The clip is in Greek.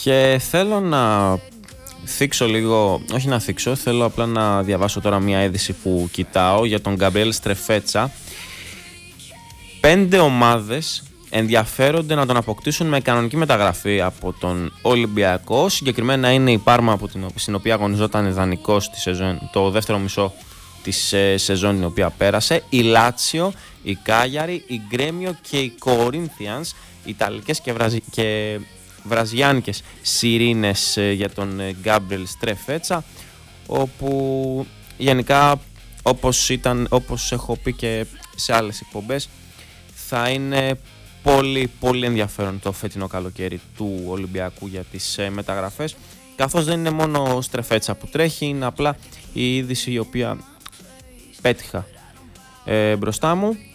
Και θέλω να θίξω λίγο, όχι να θίξω, θέλω απλά να διαβάσω τώρα μια είδηση που κοιτάω για τον Γκαμπριέλ Στρεφέτσα. 5 ομάδες ενδιαφέρονται να τον αποκτήσουν με κανονική μεταγραφή από τον Ολυμπιακό. Συγκεκριμένα είναι η Πάρμα, στην οποία αγωνιζόταν δανεικός το δεύτερο μισό της σεζόν την οποία πέρασε, η Λάτσιο, η Κάγιαρη, η Γκρέμιο και η Κορίνθιανς, ιταλικές και βραζιάνικες σιρήνες για τον Γκάμπριελ Στρεφέτσα, όπου γενικά όπως έχω πει και σε άλλες εκπομπές, θα είναι πολύ πολύ ενδιαφέρον το φετινό καλοκαίρι του Ολυμπιακού για τις μεταγραφές, καθώς δεν είναι μόνο ο Στρεφέτσα που τρέχει, είναι απλά η είδηση η οποία πέτυχα μπροστά μου.